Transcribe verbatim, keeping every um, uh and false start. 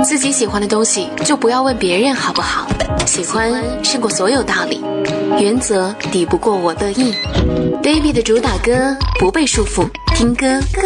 自己喜欢的东西就不要问别人好不好，喜欢胜过所有道理，原则抵不过我乐意。Baby 的主打歌不被束缚，听歌